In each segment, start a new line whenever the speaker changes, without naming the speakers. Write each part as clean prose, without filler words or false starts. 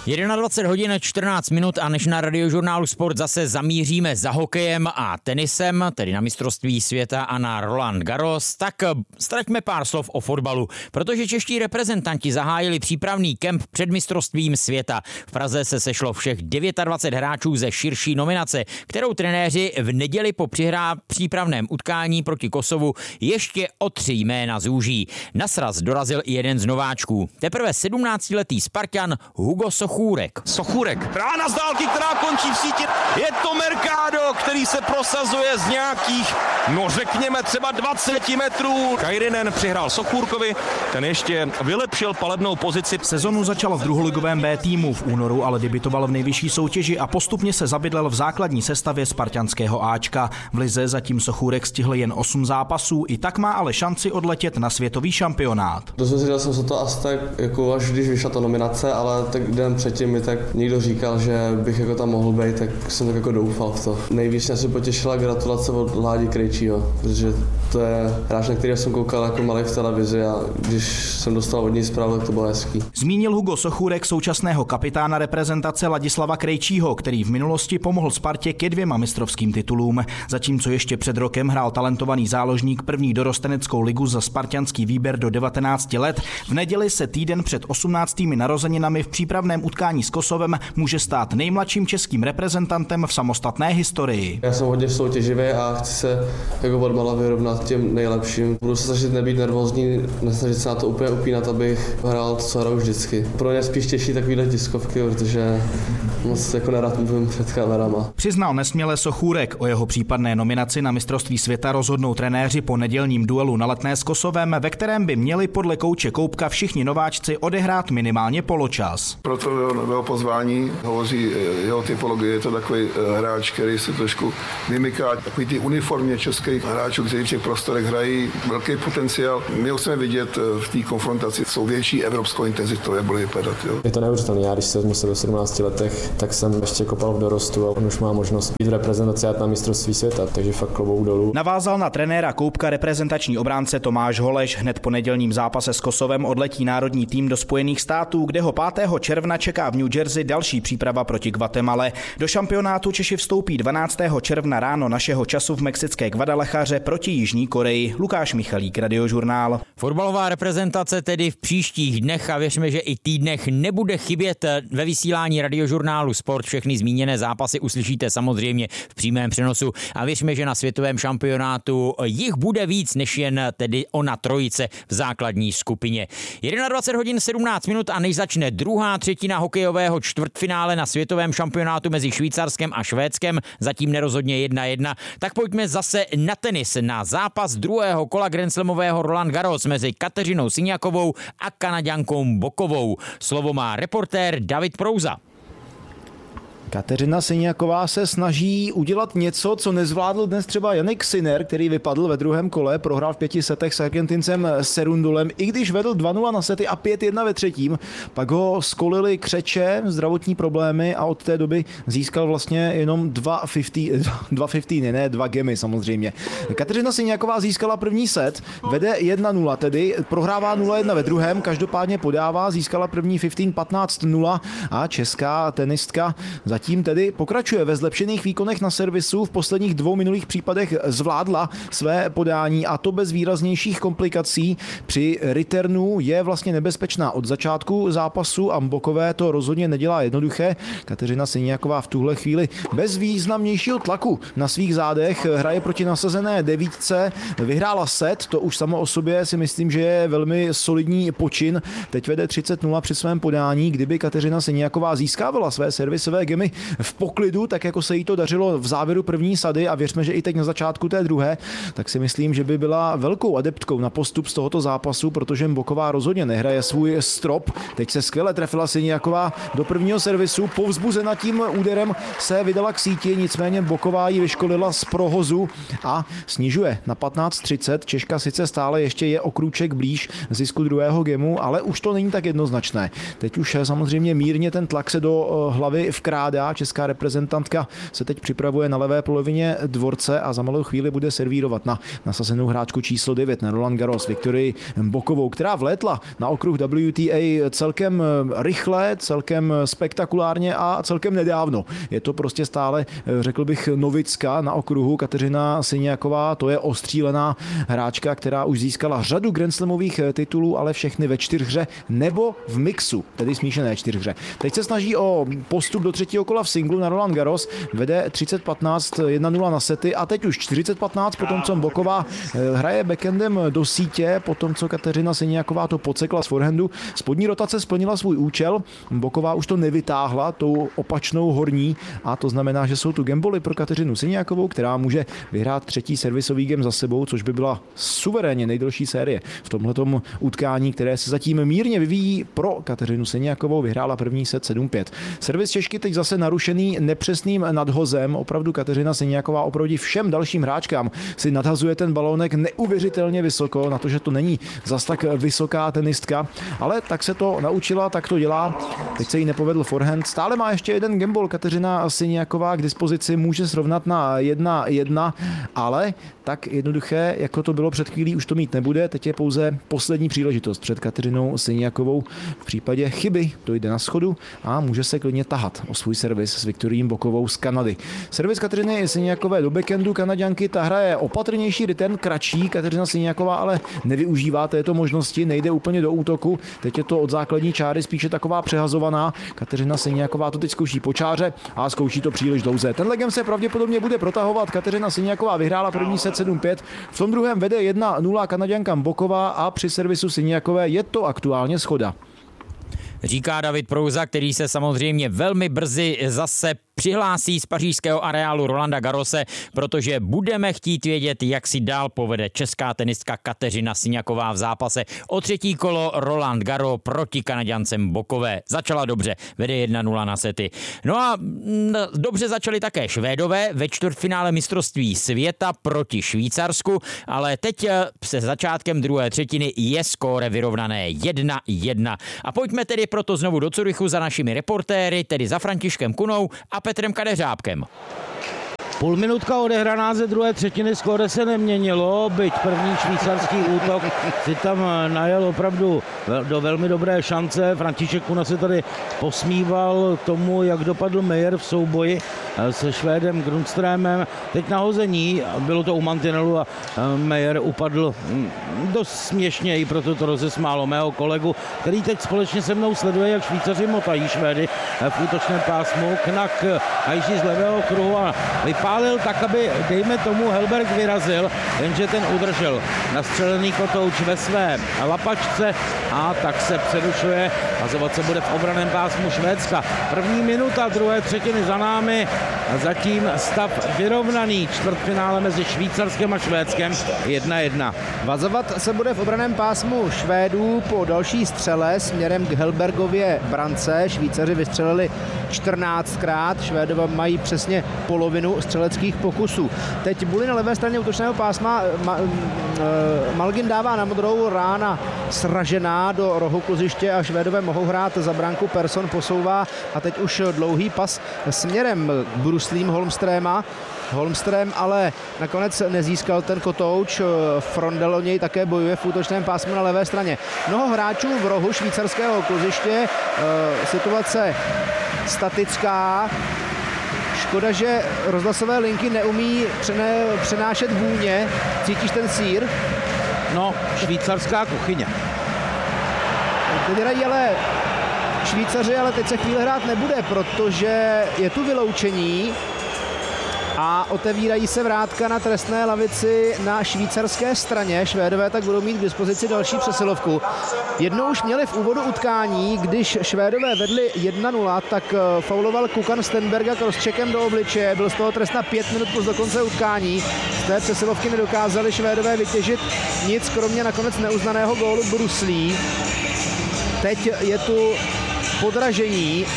21 hodin 14 minut a než na Radiožurnálu Sport zase zamíříme za hokejem a tenisem, tedy na mistrovství světa a na Roland Garros, tak ztraťme pár slov o fotbalu, protože čeští reprezentanti zahájili přípravný kemp před mistrovstvím světa. V Praze se sešlo všech 29 hráčů ze širší nominace, kterou trenéři v neděli po přípravném utkání proti Kosovu ještě o 3 jména zúží. Na sraz dorazil i jeden z nováčků. Teprve 17letý Spartan Hugo Sochůrek.
Rána z dálky, která končí v síti. Je to Mercado, který se prosazuje z nějakých, řekněme třeba 20 metrů. Kairinen přihrál Sochůrkovi, ten ještě vylepšil palebnou pozici.
Sezonu začal v druholigovém B týmu, v únoru ale debutoval v nejvyšší soutěži a postupně se zabydlel v základní sestavě spartanského Ačka. V lize zatím Sochůrek stihl jen 8 zápasů, i tak má ale šanci odletět na světový šampionát.
Dozvěděl jsem se to asi tak, jako až když vyšla ta nominace, ale tak den předtím mi tak někdo říkal, že bych jako tam mohl být, tak jsem tak jako doufal v to. Nejvíc mě se potěšila gratulace od Ládi Krejčího, protože to je hráč, na který jsem koukal jako malý v televizi a když jsem dostal od něj zprávu, tak to bylo hezký.
Zmínil Hugo Sochůrek současného kapitána reprezentace Ladislava Krejčího, který v minulosti pomohl Spartě ke 2 mistrovským titulům. Zatímco ještě před rokem hrál talentovaný záložník první dorosteneckou ligu za spartanský výběr do 19 let, v neděli se týden před 18. narozeninami v přípravném utkání s Kosovem může stát nejmladším českým reprezentantem v samostatné historii.
Já jsem hodně soutěživý a chci se jako odmala vyrovnat těm nejlepším. Budu se snažit nebýt nervózní, nesnažit se na to úplně upínat, abych hrál to, co hraju vždycky. Pro mě spíš těší takovýhle tiskovky, protože moc jako nerad mluvím před kamerama.
Přiznal nesměle Sochůrek. O jeho případné nominaci na mistrovství světa rozhodnou trenéři po nedělním duelu na Letné s Kosovem, ve kterém by měli podle kouče Koupka všichni nováčci odehrát minimálně poločas.
Proto jeho pozvání hovoří jeho typologie, je to takový hráč, který se trošku vymyká takový ty uniformně českých hráčů, kteří v těch prostorech hrají, velký potenciál. My ho chceme vidět v té konfrontaci, jsou větší evropskou intenzitou, jak bude vypadat. Jo.
Je to neuvěřitelné, já když se musel v 17 letech, tak jsem ještě kopal v dorostu a on už má možnost být v reprezentaci na mistrovství světa, takže fakt klobouk dolů.
Navázal na trenéra Koupka reprezentační obránce Tomáš Holeš. Hned po nedělním zápase s Kosovem odletí národní tým do Spojených států, kde ho 5. června čeká v New Jersey další příprava proti Guatemale. Do šampionátu Češi vstoupí 12. června ráno našeho času v mexické Guadalajaře proti Jižní Koreji. Lukáš Michalík, Radiožurnál.
Fotbalová reprezentace tedy v příštích dnech a věřme, že i týdnech nebude chybět ve vysílání Radiožurnálu Sport. Všechny zmíněné zápasy uslyšíte samozřejmě v přímém přenosu a věřme, že na světovém šampionátu jich bude víc než jen tedy ona trojice v základní skupině. 21 hodin 17 minut a než začne druhá třetina hokejového čtvrtfinále na světovém šampionátu mezi Švýcarskem a Švédskem, zatím nerozhodně 1-1, tak pojďme zase na tenis, na zápas druhého kola grandslamového Roland Garros mezi Kateřinou Siniakovou a Kanaďankou Bokovou. Slovo má reportér David Prouza.
Kateřina Siniaková se snaží udělat něco, co nezvládl dnes třeba Jannik Sinner, který vypadl ve druhém kole, prohrál v 5 setech s Argentincem Serundolem, i když vedl 2-0 na sety a 5-1 ve třetím. Pak ho skolili křeče, zdravotní problémy a od té doby získal vlastně jenom 2 gemy samozřejmě. Kateřina Siniaková získala první set, vede 1-0 tedy, prohrává 0-1 ve druhém, každopádně podává, získala první 15-0 a česká tenistka zatím tedy pokračuje ve zlepšených výkonech na servisu. V posledních 2 minulých případech zvládla své podání a to bez výraznějších komplikací. Při returnu je vlastně nebezpečná od začátku zápasu a Bokové to rozhodně nedělá jednoduché. Kateřina Siniaková v tuhle chvíli bez významnějšího tlaku na svých zádech hraje proti nasazené 9. Vyhrála set, to už samo o sobě si myslím, že je velmi solidní počin. Teď vede 30-0 při svém podání. Kdyby Kateřina Siniaková získávala své servisové gemy v poklidu, tak jako se jí to dařilo v závěru první sady a věřme, že i teď na začátku té druhé, tak si myslím, že by byla velkou adeptkou na postup z tohoto zápasu, protože Boková rozhodně nehraje svůj strop. Teď se skvěle trefila Siniaková do prvního servisu, povzbuzena tím úderem se vydala k síti, nicméně Boková ji vyškolila z prohozu a snižuje na 15-30. Češka sice stále ještě je o krůček blíž zisku druhého gemu, ale už to není tak jednoznačné. Teď už samozřejmě mírně ten tlak se do hlavy vkrádá ovládá. Česká reprezentantka se teď připravuje na levé polovině dvorce a za malou chvíli bude servírovat na nasazenou hráčku číslo 9 na Roland Garros Viktorii Bokovou, která vlétla na okruh WTA celkem rychle, celkem spektakulárně a celkem nedávno. Je to prostě stále, řekl bych, novicka na okruhu. Kateřina Syniaková, to je ostřílená hráčka, která už získala řadu grandslamových titulů, ale všechny ve čtyřhře nebo v mixu, tedy smíšené čtyřhře. Teď se snaží o postup do třetího kola v singlu na Roland Garros, vede 30-15, 1-0 na sety a teď už 40-15 po tom, co Boková hraje backendem do sítě, po tom, co Kateřina Syniaková to podsekla z forehandu. Spodní rotace splnila svůj účel, Boková už to nevytáhla tou opačnou horní a to znamená, že jsou tu gamboly pro Kateřinu Syniakovou, která může vyhrát třetí servisový game za sebou, což by byla suverénně nejdelší série v tomhletom utkání, které se zatím mírně vyvíjí pro Kateřinu Syniakovou. Vyhrála první set 7-5. Servis Češky teď zase narušený nepřesným nadhozem. Opravdu Kateřina Syniaková oproti všem dalším hráčkám si nadhazuje ten balónek neuvěřitelně vysoko, na to, že to není zas tak vysoká tenistka, ale tak se to naučila, tak to dělá. Teď se jí nepovedl forehand. Stále má ještě jeden gambol Kateřina Syniaková k dispozici, může srovnat na 1-1, ale tak jednoduché, jako to bylo před chvílí, už to mít nebude. Teď je pouze poslední příležitost před Kateřinou Syniakovou. V případě chyby dojde na schodu a může se klidně tahat o svůj servis s Viktorií Bokovou z Kanady. Servis Kateřiny Syniakové do backendu Kanaďanky, ta hraje opatrnější return, kratší. Kateřina Syniaková ale nevyužívá této možnosti, nejde úplně do útoku. Teď je to od základní čáry spíše taková přehazovaná. Kateřina Syniaková to teď zkouší po čáře a zkouší to příliš dlouze. Ten legem se pravděpodobně bude protahovat. Kateřina Syniaková vyhrála první set 7-5. V tom druhém vede 1-0 Kanaďanka Boková a při servisu Syniakové je to aktuálně schoda.
Říká David Prouza, který se samozřejmě velmi brzy zase přihlásí z pařížského areálu Rolanda Garrose, protože budeme chtít vědět, jak si dál povede česká tenistka Kateřina Syniaková v zápase o třetí kolo Roland Garros proti Kanaďancem Bokové. Začala dobře, vede 1-0 na sety. No a dobře začali také Švédové ve čtvrtfinále mistrovství světa proti Švýcarsku, ale teď se začátkem druhé třetiny je skóre vyrovnané 1-1. A pojďme tedy proto znovu do Curychu za našimi reportéry, tedy za Františkem Kunou a Petrem Kadeřábkem.
Půlminutka odehraná ze druhé třetiny, skóre se neměnilo, byť první švýcarský útok si tam najel opravdu do velmi dobré šance. František Kuna se tady posmíval tomu, jak dopadl Meyer v souboji se Švédem Grundströmem. Teď nahození, bylo to u mantinelu a Meyer upadl dost směšně, i proto to rozesmálo mého kolegu, který teď společně se mnou sleduje, jak Švýcaři motají Švédy v útočném pásmu. Knak najíždí z levého kruhu a vypálil tak, aby, dejme tomu, Helberg vyrazil, jenže ten udržel nastřelený kotouč ve své lapačce a tak se přerušuje. Hazovat se bude v obranném pásmu Švédska. První minuta druhé třetiny za námi a zatím stav vyrovnaný. Čtvrtfinále mezi Švýcarskem a Švédskem 1-1.
Vazovat se bude v obranném pásmu Švédů po další střele směrem k Helbergově brance. Švýcaři vystřelili 14krát, Švédové mají přesně polovinu střeleckých pokusů. Teď Buli na levé straně útočného pásma, Malgin dává na modrou, rána sražená do rohu kluziště a Švédové mohou hrát za branku. Persson posouvá a teď už dlouhý pas směrem k bruslím Holmströma. Holmström ale nakonec nezískal ten kotouč. Frondel o něj také bojuje v útočném pásmu na levé straně. Mnoho hráčů v rohu švýcarského kluziště, situace statická. Škoda, že rozhlasové linky neumí přenášet vůně. Cítíš ten sýr?
No, švýcarská kuchyně.
Vydají ale Švýcaři, ale teď se chvíli hrát nebude, protože je tu vyloučení a otevírají se vrátka na trestné lavici na švýcarské straně. Švédové tak budou mít k dispozici další přesilovku. Jednou už měli v úvodu utkání, když Švédové vedli 1-0, tak fauloval Kukan Stenberga crosscheckem do obličeje. Byl z toho trest na 5 minut plus do konce utkání. Z té přesilovky nedokázali Švédové vytěžit nic, kromě nakonec neuznaného gólu bruslí. Teď je tu podražení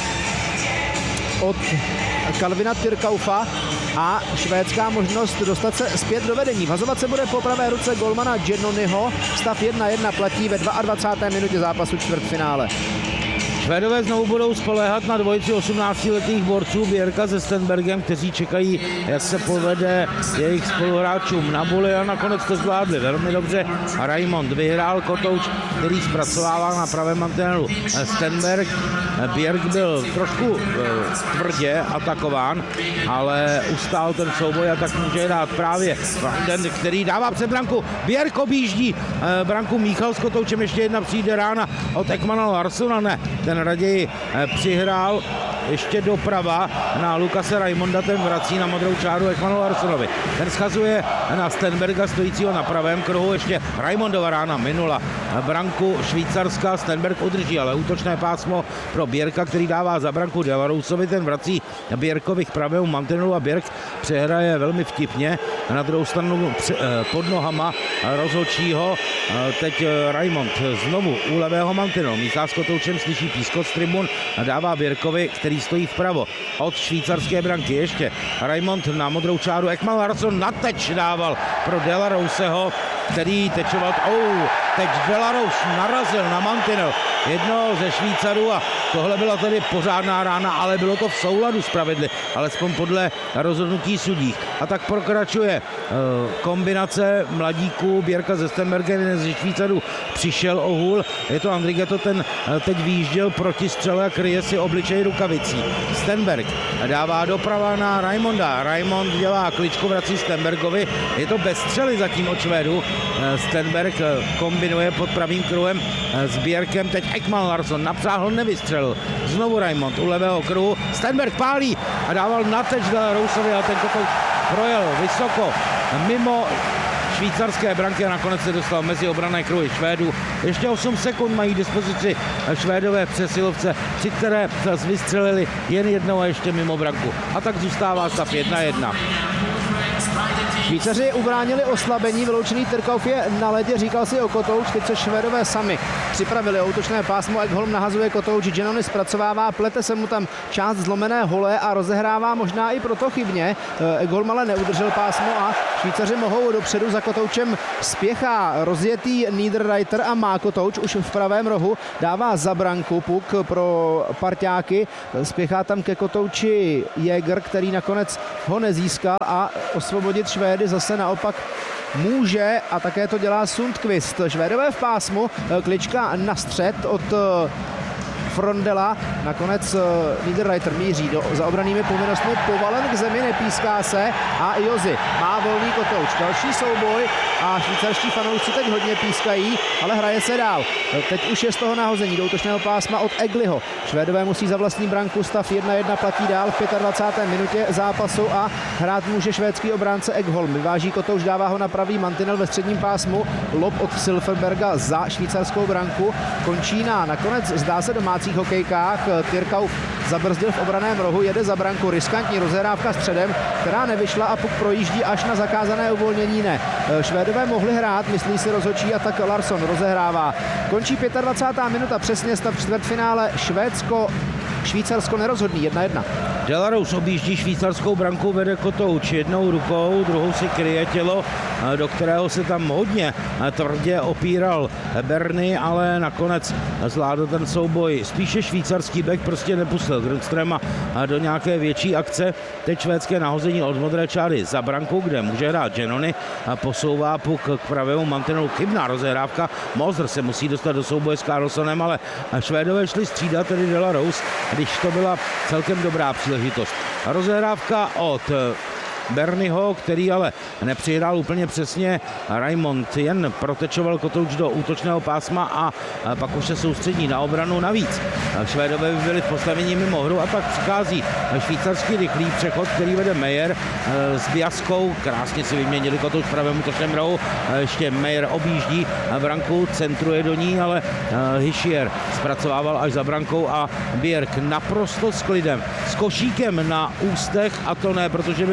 od Kalvina Tyrkaufa a švédská možnost dostat se zpět do vedení. Vazovat se bude po pravé ruce golmana Giannoniho. Stav 1-1 platí ve 22. minutě zápasu čtvrtfinále.
Švédové znovu budou spoléhat na dvojici 18letých borců Bjerka se Stenbergem, kteří čekají, jak se povede jejich spoluhráčům na buli, a nakonec to zvládli velmi dobře. Raimond vyhrál, Kotouč, který zpracovává na pravém mantinelu Stenberg. Bjerk byl trošku tvrdě atakován, ale ustál ten souboj a tak může dát právě Branden, který dává před branku. Bjerk objíždí branku, Míchal s Kotoučem, ještě jedna přijde rána od Ekmana Larssona, ne, ten raději přihrál ještě doprava na Lukase Raimonda, ten vrací na modrou čáru Ekmanu Larssonovi. Ten schazuje na Stenberga stojícího na pravém kruhu, ještě Raimondova rána minula branku Švýcarska, Stenberg udrží, ale útočné pásmo pro Bjerka, který dává za branku Delarousovi, ten vrací Bjerkovi k pravému mantinelu a Bjerk přehraje velmi vtipně na druhou stranu pod nohama rozhodčího. Teď Raimond znovu u levého mantinelu, míchá s Kotoučem, slyší pískot z tribun a dává Bjerkovi, který stojí vpravo od švýcarské branky. Ještě Raimond na modrou čáru, Ekman Larsson na teč dával pro Delarouseho, který tečoval. Teď Delarous narazil na mantinel jednoho ze Švýcarů a tohle byla tedy pořádná rána, ale bylo to v souladu s pravidly, alespoň podle rozhodnutí sudích. A tak pokračuje kombinace mladíků Bjerka se Stenbergem, jeden ze Švýcarů přišel o hůl. Je to Andrigetto, ten teď výjížděl proti střele a kryje si obličej rukavicí. Stenberg dává doprava na Raimonda. Raimond dělá kličku, vrací Stenbergovi. Je to bez střely zatím od Švédu. Stenberg kombinuje pod pravým kruhem s Bjerkem. Teď Ekman Larsson napřáhl, nevystřelil. Znovu Raimond u levého kruhu. Stenberg pálí a dával na teč Delarousovi a ten Kotouč projel vysoko mimo švýcarské branky a nakonec se dostal mezi obranné kruhy Švédů. Ještě 8 sekund mají dispozici Švédové v přesilovce, při které vystřelili jen jednou a ještě mimo branku. A tak zůstává stav 1-1.
Švýcaři ubránili oslabení, vyloučený Tyrkauf je na ledě, říkal si o Kotouč, teď se Švédové sami připravili o útočné pásmo, Ekholm nahazuje Kotouč, Giannoni zpracovává, plete se mu tam část zlomené hole a rozehrává možná i proto chybně. Ekholm ale neudržel pásmo a Švýcaři mohou dopředu, za Kotoučem spěchá rozjetý Niederreiter a má Kotouč už v pravém rohu, dává za branku puk pro parťáky, spěchá tam ke Kotouči Jäger, který nakonec ho nezískal a osvobodit Švédy zase naopak může a také to dělá Sundqvist. Švédové v pásmu, klička na střed od Frondela, nakonec Niederreiter míří za obranými povinnostmi, povalen k zemi, nepíská se a Jozy má volný Kotouč. Další souboj a švýcarští fanoušci teď hodně pískají, ale hraje se dál. Teď už je z toho nahození do útočného pásma od Egliho. Švédové musí za vlastní branku, stav 1-1 platí dál v 25. minutě zápasu a hrát může švédský obránce Ekholm. Vyváží Kotouč, dává ho na pravý mantinel ve středním pásmu, lob od Silfverberga za švýcarskou branku. Končí na nakonec zdá se domácích hokejkách. Tyrkauf zabrzdil v obraném rohu, jede za branku, riskantní rozehrávka středem, která nevyšla a puk projíždí až na zakázané uvolnění, ne. Švédové mohli hrát, myslí si rozhodčí a tak Larsson rozehrává. Končí 25. minuta, přesně stav čtvrtfinále Švýcarsko nerozhodný 1-1.
Delarous objíždí švýcarskou branku, vede Kotouč jednou rukou, druhou si kryje tělo, do kterého se tam hodně tvrdě opíral Berny, ale nakonec zvládl ten souboj. Spíše švýcarský bek prostě nepustil Grundströma do nějaké větší akce. Teď švédské nahození od modré čáry za branku, kde může hrát Giannoni a posouvá puk k pravému mantinelu. Chybná rozehrávka. Moser se musí dostat do souboje s Carlsonem, ale Švédové šli střídat, tedy Delarous, když to byla celkem dobrá příležitost. Rozehrávka od Bernyho, který ale nepřihrál úplně přesně. Raimond jen protečoval Kotouč do útočného pásma a pak už se soustředí na obranu navíc. Švédové by byli v postavení mimo hru a tak přichází švýcarský rychlý přechod, který vede Meyer s Biaskou. Krásně si vyměnili Kotouč v pravém útočném rohu. Ještě Meyer objíždí branku, centruje do ní, ale Hischier zpracovával až za brankou a Bjerk naprosto s klidem, s košíkem na ústech, a to ne, protože by byl zraněný,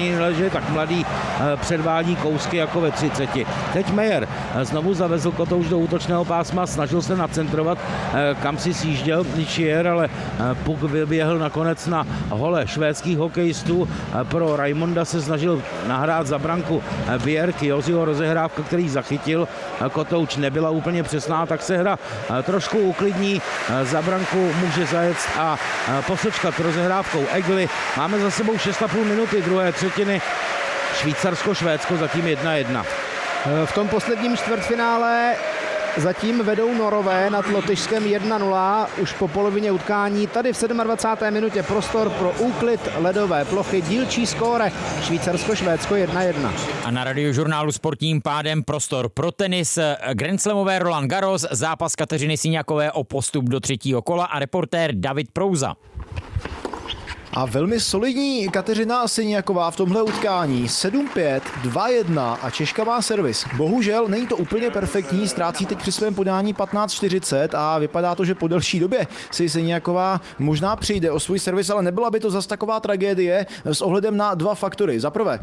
zranil, že tak mladý předvádí kousky jako ve 30. Teď Mayer znovu zavezl Kotouč do útočného pásma, snažil se nacentrovat, kam si sjížděl Ničier, ale puk vyběhl nakonec na hole švédských hokejistů. Pro Raimonda se snažil nahrát za branku Björk, Joziho rozehrávka, který zachytil. Kotouč nebyla úplně přesná, tak se hra trošku uklidní. Za branku může zajet a posečkat rozehrávkou Egli. Máme za sebou 6,5 minuty druhé třetiny. Švýcarsko-Švédsko zatím 1-1.
V tom posledním čtvrtfinále zatím vedou Norové nad Lotyšskem 1-0. Už po polovině utkání tady v 27. minutě prostor pro úklid ledové plochy. Dílčí skóre Švýcarsko-Švédsko 1-1.
A na Radiožurnálu Sport tím pádem prostor pro tenis. Grand Slamové Roland Garros, zápas Kateřiny Siňakové o postup do třetího kola a reportér David Prouza.
A velmi solidní Kateřina Siňaková v tomhle utkání. 7-5, 2-1 a Češka má servis. Bohužel není to úplně perfektní, ztrácí teď při svém podání 15-40 a vypadá to, že po delší době si Siňaková možná přijde o svůj servis, ale nebyla by to zas taková tragédie s ohledem na dva faktory. Za prvé,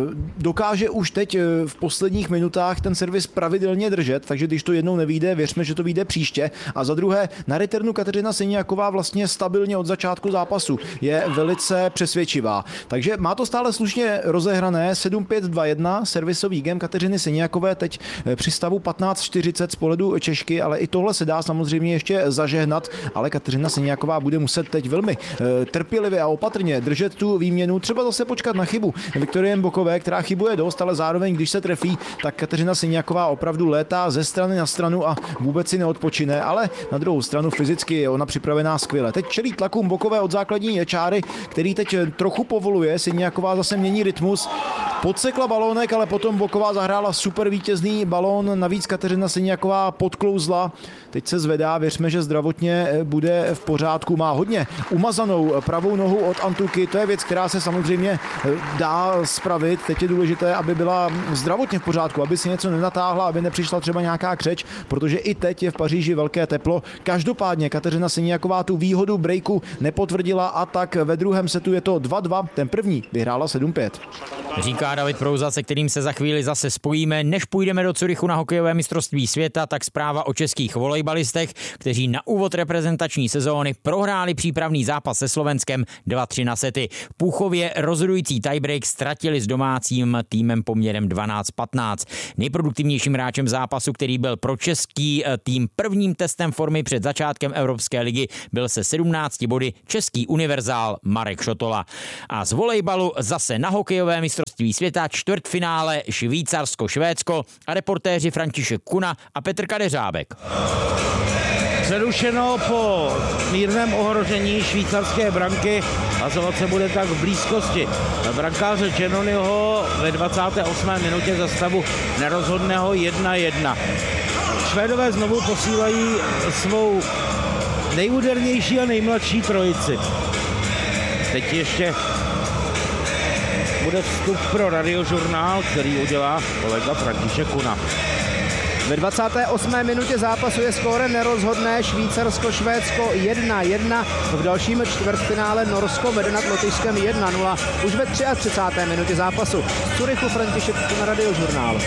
dokáže už teď v posledních minutách ten servis pravidelně držet, takže když to jednou nevyjde, věřme, že to vyjde příště. A za druhé, na returnu Kateřina Siňaková vlastně stabilně od začátku zápasu je velice přesvědčivá. Takže má to stále slušně rozehrané 7-5-2-1, servisový game Kateřiny Siňakové teď při stavu 15-40 z pohledu Češky, ale i tohle se dá samozřejmě ještě zažehnat, ale Kateřina Siňaková bude muset teď velmi trpělivě a opatrně držet tu výměnu, třeba zase počkat na chybu Viktorie Mbokové, která chybuje dost, ale zároveň, když se trefí, tak Kateřina Siňaková opravdu létá ze strany na stranu a vůbec si neodpočine, ale na druhou stranu fyzicky je ona připravená skvěle. Teď čelí tlakům Mbokové od základní čáry, který teď trochu povoluje. Siňaková zase mění rytmus. Podsekla balónek, ale potom Boková zahrála super vítězný balón. Navíc Kateřina Siňaková podklouzla. Teď se zvedá, věřme, že zdravotně bude v pořádku. Má hodně umazanou pravou nohu od Antuky. To je věc, která se samozřejmě dá spravit. Teď je důležité, aby byla zdravotně v pořádku, aby si něco nenatáhla, aby nepřišla třeba nějaká křeč, protože i teď je v Paříži velké teplo. Každopádně Kateřina Siňaková tu výhodu breaku nepotvrdila a tak ve druhém setu je to 2-2. Ten první vyhrála 7-5.
Říká David Prouza, se kterým se za chvíli zase spojíme. Než půjdeme do Curychu na hokejové mistrovství světa, tak zpráva o českých volejbalistech, kteří na úvod reprezentační sezóny prohráli přípravný zápas se Slovenskem 2-3 na sety. V Púchově rozhodující tiebreak ztratili s domácím týmem poměrem 12-15. Nejproduktivnějším hráčem zápasu, který byl pro český tým prvním testem formy před začátkem Evropské ligy, byl se 17 body český univerzál Marek Šotola. A z volejbalu zase na hokejové mistrovství světa čtvrtfinále Švýcarsko-Švédsko a reportéři František Kuna a Petr Kadeřábek.
Přerušeno po mírném ohrožení švýcarské branky a zovat se bude tak v blízkosti brankáře Genoniho ve 28. minutě za stavu nerozhodného 1-1. Švédové znovu posílají svou nejúdernější a nejmladší trojici. Teď ještě bude vstup pro Radiožurnál, který udělá kolega František Kuna.
Ve 28. minutě zápasu je skóre nerozhodné, Švýcarsko-Švédsko 1-1. V dalším čtvrtfinále Norsko vede nad Lotyšskem 1-0. Už ve 33. minutě zápasu z Curychu František Kuna, Radiožurnál.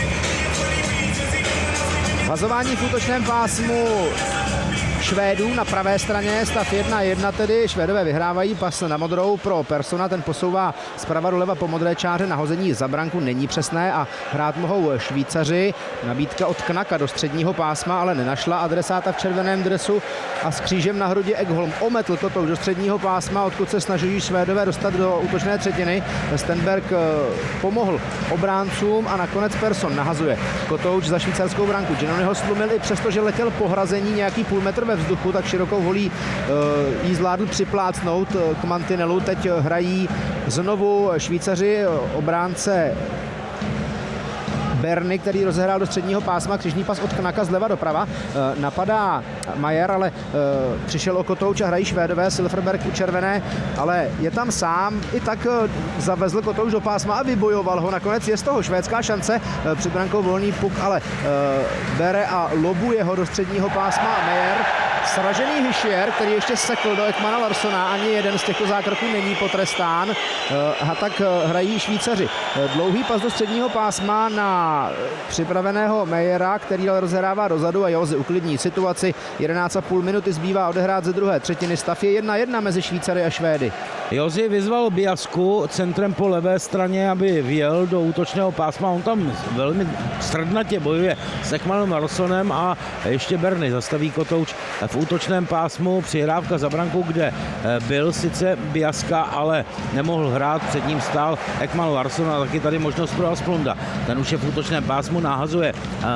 Vazování v útočném pásmu Švédů na pravé straně, stav 1-1 tedy. Švédové vyhrávají pas na modrou pro Persona, ten posouvá zprava doleva po modré čáře, nahození za branku není přesné a hrát mohou Švýcaři. Nabídka od Knaka do středního pásma, ale nenašla adresáta v červeném dresu a s křížem na hrudi Ekholm ometl Kotouč do středního pásma, odkud se snaží Švédové dostat do útočné třetiny. Stenberg pomohl obráncům a nakonec Persson nahazuje Kotouč za švýcarskou branku. Genoniho stlumil i přesto, že letěl po hrazení nějaký půl metr ve vzduchu, tak širokou holí jí zvládl připlácnout k mantinelu. Teď hrají znovu Švýcaři, obránce Berny, který rozehrál do středního pásma, křižní pas od Knaka zleva doprava. Napadá Mayer, ale přišel o Kotouč a hrají Švédové, Silverberg u červené, ale je tam sám. I tak zavezl Kotouč do pásma a vybojoval ho. Nakonec je z toho švédská šance. Před brankou volný puk, ale bere a lobuje ho do středního pásma. Mayer Sražený Hischier, který ještě sekl do Ekmana Larssona, ani jeden z těchto zákroků není potrestán. A tak hrají Švýcaři. Dlouhý pas do středního pásma na připraveného Mejera, který ale rozhrává dozadu a Jozy uklidní situaci. 11,5 minuty zbývá odehrát ze druhé třetiny. Stav je 1-1 mezi Švýcary a Švédy.
Jozy vyzval Biasku centrem po levé straně, aby vjel do útočného pásma. On tam velmi strdnatě bojuje s Ekmanem Larssonem a ještě Berny zastaví kotouč v útočném pásmu. Přihrávka za branku, kde byl sice Biaska, ale nemohl hrát. Před ním stál Ekman Larsson a taky tady možnost pro Asplunda. Ten už je v útočném pásmu, nahazuje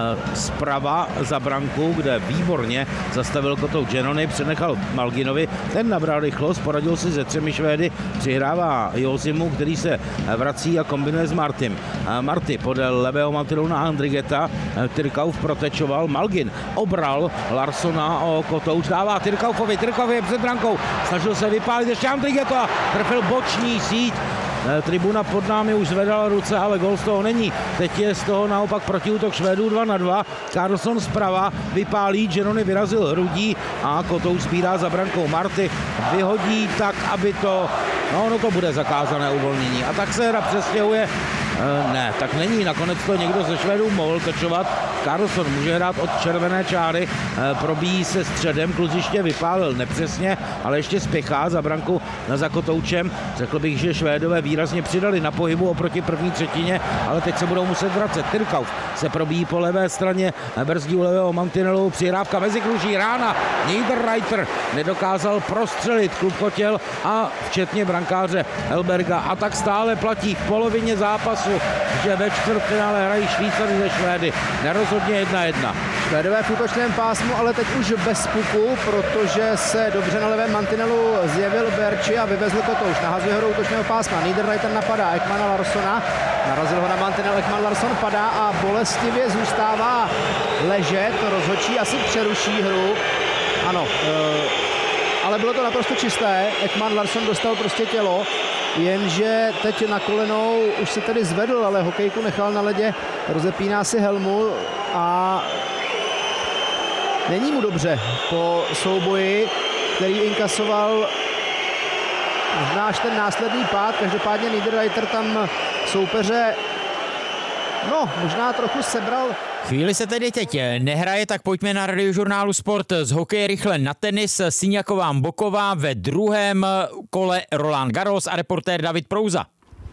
zprava za branku, kde výborně zastavil kotouč Genony, přenechal Malginovi. Ten nabral rychlost, poradil si se 3 Švédy, přihrává Jozimu, který se vrací a kombinuje s Martym. Marty podél levého mantinelu na Andrigeta, Tyrkauf protečoval, Malgin obral Larssona o kotouč, dává Tyrkaufovi, Tyrkauf je před brankou, snažil se vypálit ještě Andrigeto a trefil boční síť. Tribuna pod námi už zvedala ruce, ale gol z toho není. Teď je z toho naopak protiútok Švédů 2-2. Carlson zprava vypálí, Genony vyrazil hrudí a kotouč sbírá za brankou. Marty vyhodí tak, aby to... No, ono to bude zakázané uvolnění. A tak se hra přestěhuje. Ne, tak není. Nakonec to někdo ze Švédů mohl točovat. Carlson může hrát od červené čáry, probíjí se středem, kluziště vypálil nepřesně, ale ještě spěchá za branku za kotoučem. Řekl bych, že Švédové výrazně přidali na pohybu oproti první třetině, ale teď se budou muset vracet. Tyrkauf se probíjí po levé straně, brzdí u levého mantinelu, přihrávka mezi kruží, rána, Niederreiter nedokázal prostřelit, klub kotěl a včetně brankáře Helberga. A tak stále platí v polovině zápasu, že ve čtvrtfinále hrají Švýcaři ze Švédy. Nerozhodně 1-1.
Švédové v útočném pásmu, ale teď už bez puku, protože se dobře na levém mantinelu zjevil Berči a vyvezl kotouč. Nahazuje ho do útočného pásma. Niederreiter napadá Ekmana Larssona. Narazil ho na mantinel, Ekman Larsson padá a bolestivě zůstává ležet. Rozhodčí asi přeruší hru. Ano, ale bylo to naprosto čisté. Ekman Larsson dostal prostě tělo, jenže teď na kolenou už se tedy zvedl, ale hokejku nechal na ledě, rozepíná si helmu a není mu dobře po souboji, který inkasoval náš ten následný pád. Každopádně Niederreiter tam soupeře možná trochu sebral.
Chvíli se tedy teď nehraje, tak pojďme na Radiožurnálu Sport z hokeje rychle na tenis. Siniaková Boková ve druhém kole Roland Garros a reportér David Prouza.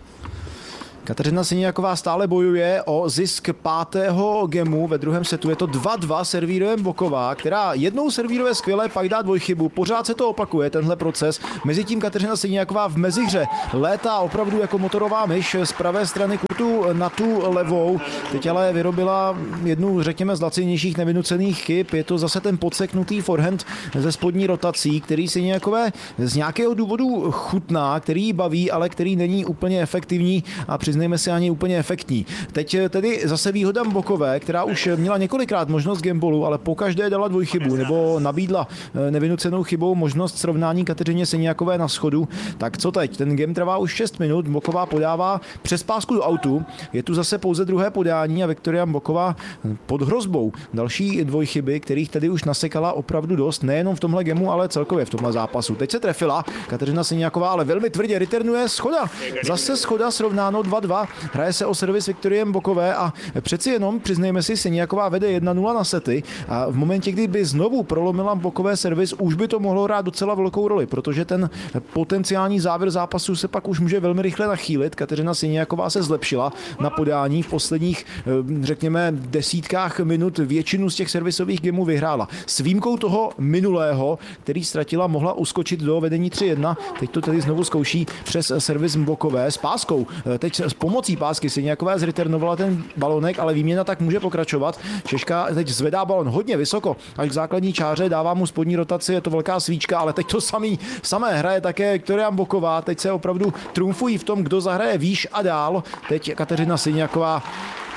Kateřina Siniaková stále bojuje o zisk 5. gemu. Ve druhém setu je to 2-2, servíruje Boková, která jednou servíruje skvěle, pak dá dvojchybu. Pořád se to opakuje, tenhle proces. Mezitím Kateřina Siniaková v mezihře létá opravdu jako motorová myš z pravé strany kurtu na tu levou. Teď ale vyrobila jednu, řekněme, z lacinějších nevynucených chyb. Je to zase ten podseknutý forehand ze spodní rotací, který Siniakové z nějakého důvodu chutná, který baví, ale který není úplně efektivní a přiznejme si ani úplně efektní. Teď tedy zase výhoda Bokové, která už měla několikrát možnost gambolu, ale pokaždé dala dvojchybu nebo nabídla nevynucenou chybou možnost srovnání Kateřině Siniakové na schodu. Tak co teď? Ten game trvá už 6 minut, Boková podává přes pásku do autu. Je tu zase pouze druhé podání a Viktoria Boková pod hrozbou další dvojchyby, kterých tedy už nasekala opravdu dost, nejenom v tomhle gemu, ale celkově v tomhle zápasu. Teď se trefila Kateřina Siniaková, ale velmi tvrdě returnuje schoda. Zase schoda srovnáno 2-2. Hraje se o servis Viktorie Bokové a přeci jenom, přiznejme si, Siniaková vede 1-0 na sety a v momentě, kdy by znovu prolomila Bokové servis, už by to mohlo hrát docela velkou roli, protože ten potenciální závěr zápasu se pak už může velmi rychle nachýlit. Kateřina Siniaková se zlepšila na podání v posledních, řekněme, desítkách minut, většinu z těch servisových gemů vyhrála. S výjimkou toho minulého, který ztratila, mohla uskočit do vedení 3-1. Teď to tedy znovu zkouší přes servis Bokové s páskou. Teď s pomocí pásky Siniaková zreturnovala ten balonek, ale výměna tak může pokračovat. Češka teď zvedá balon hodně vysoko, až k základní čáře, dává mu spodní rotaci, je to velká svíčka, ale teď to samé hraje také Viktoria Boková. Teď se opravdu trumfují v tom, kdo zahraje výš a dál. Teď Kateřina Siniaková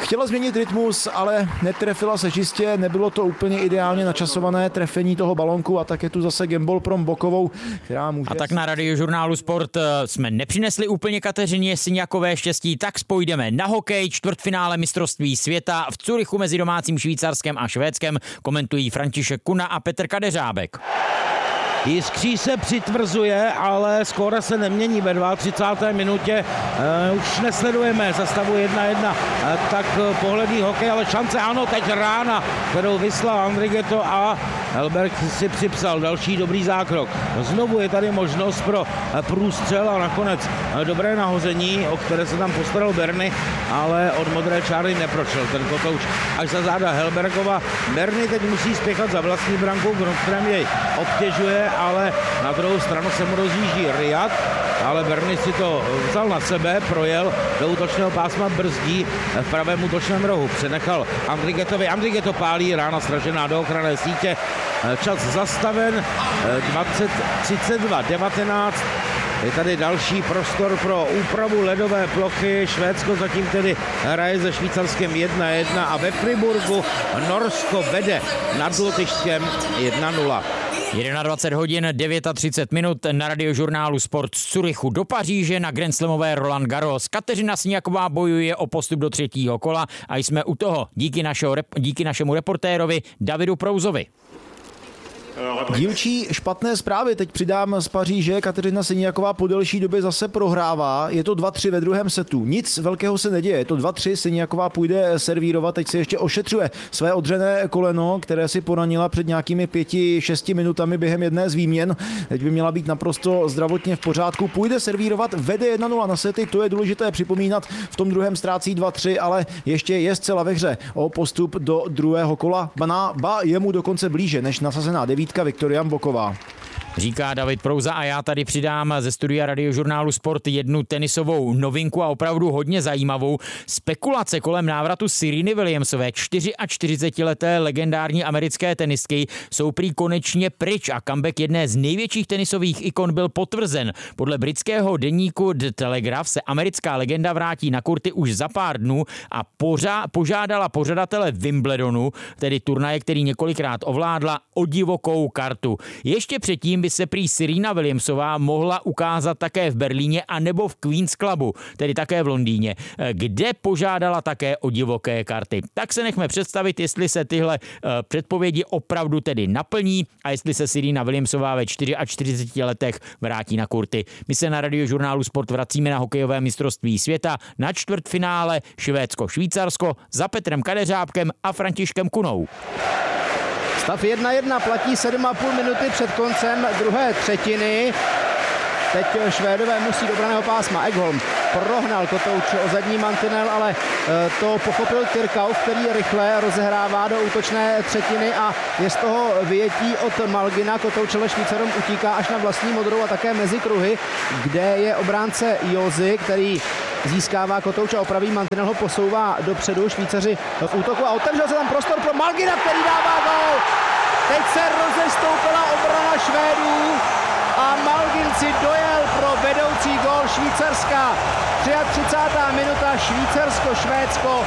Chtěla změnit rytmus, ale netrefila se čistě, nebylo to úplně ideálně načasované trefení toho balonku a tak je tu zase Gembol pro Bokovou, která může...
A tak na Radiožurnálu Sport jsme nepřinesli úplně Kateřině Syňakové štěstí, tak spojdeme na hokej, čtvrtfinále mistrovství světa v Curychu mezi domácím Švýcarskem a Švédskem, komentují František Kuna a Petr Kadeřábek.
Jiskří se přitvrzuje, ale skóre se nemění ve 32. minutě. Už nesledujeme za stavu 1-1, tak pohledný hokej, ale šance ano, teď rána, kterou vyslal Andrigetto a Helberg si připsal další dobrý zákrok. Znovu je tady možnost pro průstřel a nakonec dobré nahození, o které se tam postaral Berny, ale od modré čáry neprošel ten kotouč až za záda Helbergova. Berny teď musí spěchat za vlastní brankou, Grundström jej obtěžuje, ale na druhou stranu se mu rozjíždí Riad, ale Berny si to vzal na sebe, projel do útočného pásma, brzdí v pravém útočném rohu, přenechal Andrigettovi, Andrigetto pálí, rána stražená do ochranné sítě, čas zastaven, 32-19. Je tady další prostor pro úpravu ledové plochy. Švédsko zatím tedy hraje se Švýcarskem 1-1 a ve Friburgu Norsko vede nad Lotyšskem 1-0.
21 hodin 39 minut na Radiožurnálu Sport z Curychu do Paříže na grandslamové Roland Garros. Kateřina Syňaková bojuje o postup do třetího kola a jsme u toho díky našemu reportérovi Davidu Prouzovi.
Dílčí špatné zprávy teď přidám z Paříže. Kateřina Syňaková po delší době zase prohrává. Je to 2-3 ve druhém setu. Nic velkého se neděje. Je to 2-3. Syňaková půjde servírovat. Teď se ještě ošetřuje své odřené koleno, které si poranila před nějakými 5-6 minutami během jedné z výměn. Teď by měla být naprosto zdravotně v pořádku. Půjde servírovat, vede 1-0 na sety. To je důležité připomínat. V tom druhém ztrácí 2-3, ale ještě je zcela ve hře o postup do druhého kola. Ba je mu dokonce blíže než nasazená devítka Viktoria Boková.
Říká David Prouza a já tady přidám ze studia Radiožurnálu Sport jednu tenisovou novinku a opravdu hodně zajímavou. Spekulace kolem návratu Sereny Williamsové, 44leté legendární americké tenistky, jsou prý konečně pryč a comeback jedné z největších tenisových ikon byl potvrzen. Podle britského deníku The Telegraph se americká legenda vrátí na kurty už za pár dnů a požádala pořadatele Wimbledonu, tedy turnaje, který několikrát ovládla, o divokou kartu. Ještě předtím by se prý Serena Williamsová mohla ukázat také v Berlíně a nebo v Queen's Clubu, tedy také v Londýně, kde požádala také o divoké karty. Tak se nechme představit, jestli se tyhle předpovědi opravdu tedy naplní a jestli se Serena Williamsová ve 44 letech vrátí na kurty. My se na Radiožurnálu Sport vracíme na hokejové mistrovství světa na čtvrtfinále Švédsko-Švýcarsko za Petrem Kadeřábkem a Františkem Kunou.
Stav 1-1, platí 7,5 minuty před koncem druhé třetiny. Teď Švédové musí do branného pásma. Ekholm prohnal kotouč o zadní mantinel, ale to pochopil Tyrkau, který rychle rozehrává do útočné třetiny a je z toho vyjetí od Malgina. Kotouč ale Švýcarům utíká až na vlastní modrou a také mezi kruhy, kde je obránce Jozy, který získává kotouč a opraví mantinel, ho posouvá dopředu. Švýcaři v útoku a otevřel se tam prostor pro Malgina, který dává gól. Teď se rozestoupila obrana Švédů a Malgin si dojel pro vedoucí gól Švýcarska. 33. minuta, Švýcarsko-Švédsko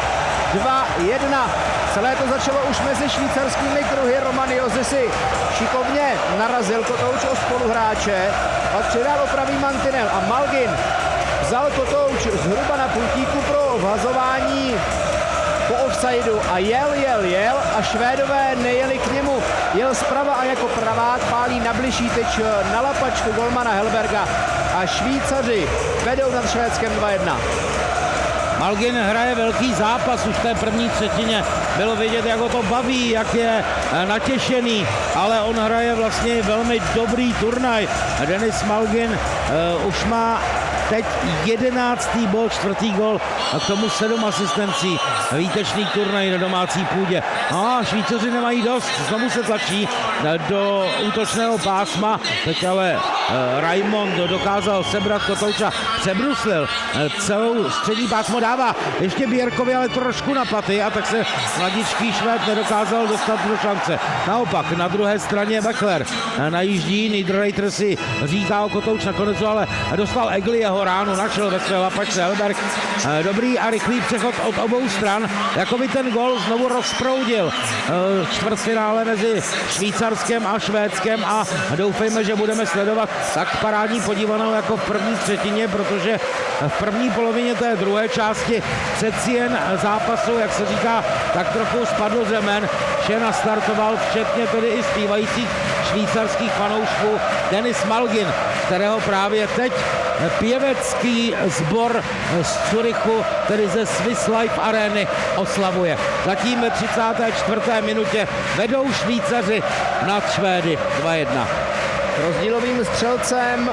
2-1. Celé to začalo už mezi švýcarskými kruhy. Roman Jozy si šikovně narazil kotouč o spoluhráče, pak přidal opravý mantinel a Malgin vzal kotouč zhruba na pultíku pro vhazování po offsideu a jel a Švédové nejeli k němu. Jel zprava a jako pravák pálí na bližší tyč na lapačku golmana Helberga a Švýcaři vedou nad Švédskem 2-1.
Malgin hraje velký zápas už v té první třetině. Bylo vidět, jak ho to baví, jak je natěšený, ale on hraje vlastně velmi dobrý turnaj. Denis Malgin už má teď 11. bod, 4. gol a k tomu 7 asistencí. Výtečný turnaj na domácí půdě. A Švýcaři nemají dost, znovu se tlačí do útočného pásma. Teď ale Raimond dokázal sebrat Kotouča, přebruslil celou střední pásmo, dává ještě Běrkovi, ale trošku na paty a tak se mladičký Švéd nedokázal dostat do šance. Naopak, na druhé straně Beckler najíždí, Niederreiter si říká o Kotouč nakonec, ale dostal Egli jeho ránu, našel ve své lapačce Helberg. Dobrý a rychlý přechod od obou stran, jako by ten gol znovu rozproudil čtvrtfinále mezi Švýcarskem a Švédskem a doufejme, že budeme sledovat tak parádní podívanou jako v první třetině, protože v první polovině té druhé části přeci jen zápasu, jak se říká, tak trochu spadl zemen, vše nastartoval, včetně tedy i zpívajících švýcarských fanoušků Dennis Malgin, kterého právě teď pěvecký sbor z Curychu, tedy ze Swiss Life Areny, oslavuje. Zatím ve 34. minutě vedou Švýcaři nad Švédy 2-1.
Rozdílovým střelcem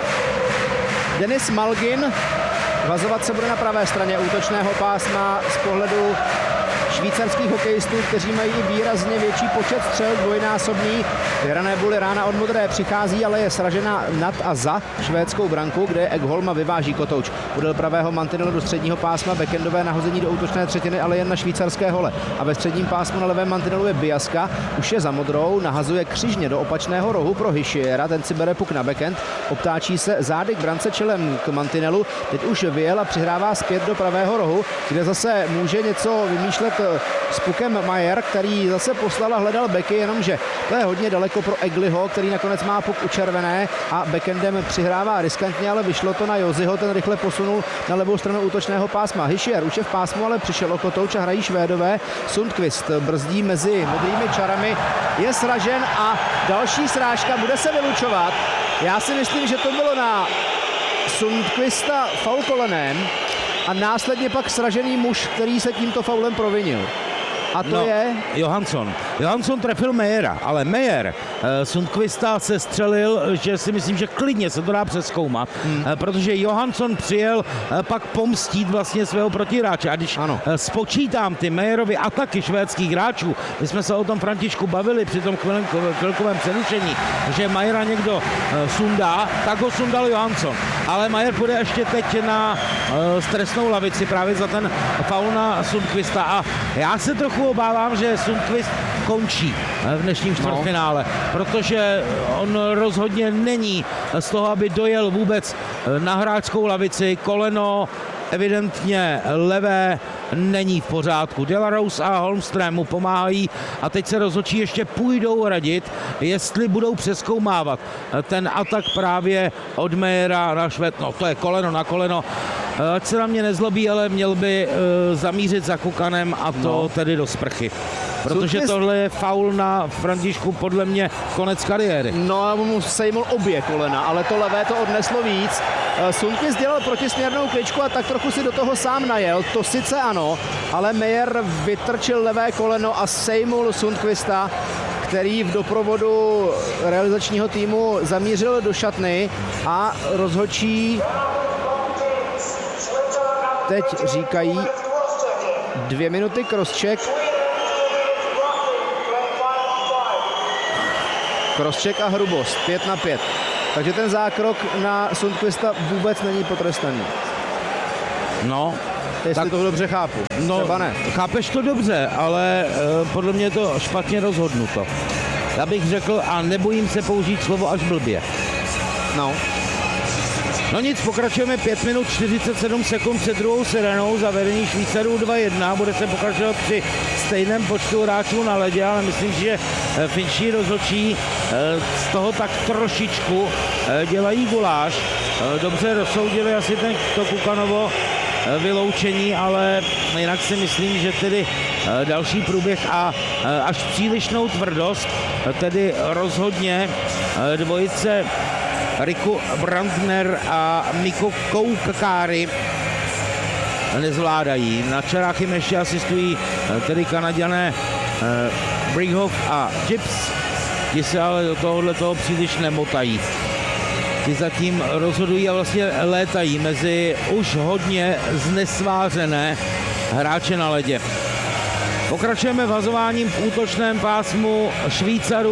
Dennis Malgin. Vazovat se bude na pravé straně útočného pásma z pohledu švýcarských hokejistů, kteří mají výrazně větší počet střel, dvojnásobný. Vyhrané buly rána od modré přichází, ale je sražena nad a za švédskou branku, kde Ekholm a vyváží Kotouč. Podél pravého mantinelu do středního pásma, backendové nahození do útočné třetiny, ale jen na švýcarské hole. A ve středním pásmu na levém mantinelu je Biaska, už je za modrou, nahazuje křižně do opačného rohu pro Hischiera, ten si bere puk na backend, obtáčí se zády k brance čelem k mantinelu, teď už vyjel a přihrává zpět do pravého rohu, kde zase může něco vymýšlet s pukem Mayer, který zase poslal a hledal beky, jenomže to je hodně daleko pro Egliho, který nakonec má puk u červené a backendem přihrává riskantně, ale vyšlo to na Joziho, ten rychle posunul na levou stranu útočného pásma. Hischier už je v pásmu, ale přišel o Kotouč a hrají Švédové. Sundqvist brzdí mezi modrými čarami, je sražen a další srážka bude se vylučovat. Já si myslím, že to bylo na Sundqvista faul kolenem a následně pak sražený muž, který se tímto faulem provinil. A to je...
Johansson trefil Mayera, ale Mayer Sundqvista se střelil, že si myslím, že klidně se to dá přezkoumat, protože Johansson přijel pak pomstít vlastně svého protihráče. A když spočítám ty Mayerovy ataky švédských hráčů, my jsme se o tom, Františku, bavili při tom chvilkovém přerušení, že Mayera někdo sundá, tak ho sundal Johansson. Ale Mayer půjde ještě teď na trestnou lavici právě za ten faul na Sundqvista a já se trochu obávám, že Sundqvist končí v dnešním čtvrtfinále, protože on rozhodně není z toho, aby dojel vůbec na hráčskou lavici. Koleno evidentně levé není v pořádku. Delarose a Holmström mu pomáhají a teď se rozhodčí ještě půjdou radit, jestli budou přezkoumávat ten atak právě od Mayera na Švéd. No to je koleno na koleno. Ať se na mě nezlobí, ale měl by zamířit za Kukanem a to tedy do sprchy. Protože tohle je faul na Františku, podle mě konec kariéry.
No a mu sejmul obě kolena, ale to levé to odneslo víc. Sundqvist dělal protisměrnou kličku a tak trochu si do toho sám najel, to sice ano, ale Mayer vytrčil levé koleno a sejmul Sundqvista, který v doprovodu realizačního týmu zamířil do šatny a rozhodčí teď říkají 2 minuty crosscheck. Crosscheck a hrubost, 5-5. Takže ten zákrok na Sundqvista vůbec není potrestaný.
No,
jestli to dobře chápu.
No,
třeba ne.
Chápeš to dobře, ale podle mě je to špatně rozhodnuto. Já bych řekl, a nebojím se použít slovo až blbě. No nic, pokračujeme 5 minut 47 sekund před druhou sirenou, za vedení Švýcarů 2-1. Bude se pokračovat při stejném počtu hráčů na ledě, ale myslím, že finští rozhodčí z toho tak trošičku dělají guláš. Dobře rozsoudili asi to Kukanovo vyloučení, ale jinak si myslím, že tedy další průběh a až přílišnou tvrdost, tedy rozhodně dvojice Riku Brandner a Mikko Koukakári nezvládají. Na čarách jim ještě asistují tedy Kanaďané Brighoff a Gibbs. Ti se ale do toho příliš nemotají. Ti zatím rozhodují a vlastně létají mezi už hodně znesvářené hráče na ledě. Pokračujeme vazováním v útočném pásmu Švýcarů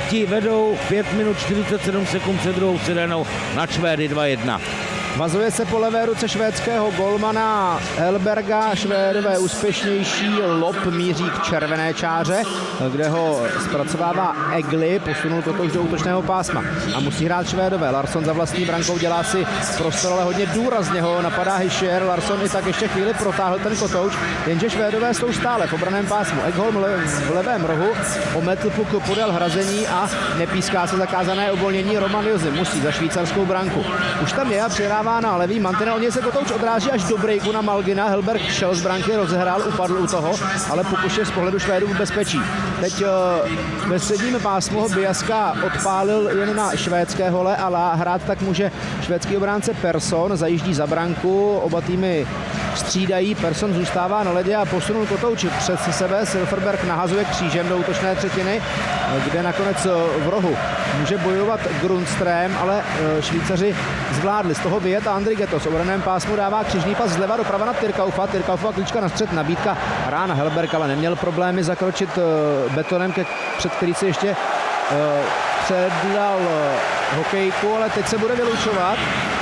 Švédi vedou 5 minut 47 sekund před druhou sirénou nad Švédy 2-1.
Vazuje se po levé ruce švédského golmana Helberga. Švédové úspěšnější, lob míří k červené čáře, kde ho zpracovává Egli, posunul Kotouč do útočného pásma a musí hrát Švédové. Larsson za vlastní brankou dělá si prostor, ale hodně důrazně ho napadá Hischier. Larsson i tak ještě chvíli protáhl ten Kotouč, jenže Švédové jsou stále v obranném pásmu. Ekholm v levém rohu, ometl puk podél hrazení a nepíská se zakázané uvolnění. Roman Josem musí za švýcarskou branku. Už tam je a přirává na levý mantinel, od něj se Kotouč odráží až do breaku na Malgina. Helberg šel z branky, rozehrál, upadl u toho, ale Pukuš je z pohledu Švédů v bezpečí. Teď ve středním pásmu Biaska odpálil jen na švédské hole, ale hrát tak může švédský obránce Persson, zajíždí za branku, oba týmy střídají, Persson zůstává na ledě a posunul Kotouč před sebe. Silfverberg nahazuje křížem do útočné třetiny, kde nakonec v rohu může bojovat Grundström, ale Švýcaři zvládli z toho vyjet a Andri Geto z obranném pásmu dává křižný pas zleva doprava na Tyrkaufa. Tyrkaufova klíčka na střed, nabídka rána Helberg, ale neměl problémy zakročit betonem, před který si ještě předal hokejku, ale teď se bude vylučovat.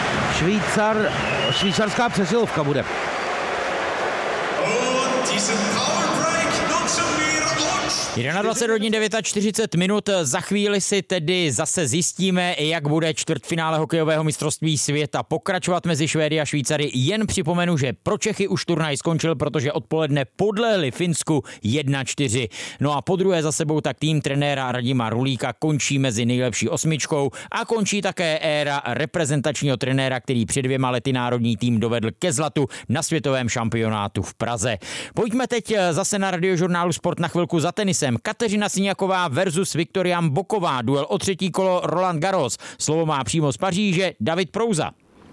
Švýcarská přesilovka bude.
21 hodin 49 minut, za chvíli si tedy zase zjistíme, jak bude čtvrtfinále hokejového mistrovství světa pokračovat mezi Švédy a Švýcary. Jen připomenu, že pro Čechy už turnaj skončil, protože odpoledne podlehli Finsku 1-4. No a podruhé za sebou tak tým trenéra Radima Rulíka končí mezi nejlepší osmičkou a končí také éra reprezentačního trenéra, který před 2 lety národní tým dovedl ke zlatu na světovém šampionátu v Praze. Pojďme teď zase na Radiožurnálu Sport na chvilku za tenisem. Kateřina Siniaková versus Viktoria Mboková, duel o 3. kolo Roland Garros. Slovo má přímo z Paříže David Prouza.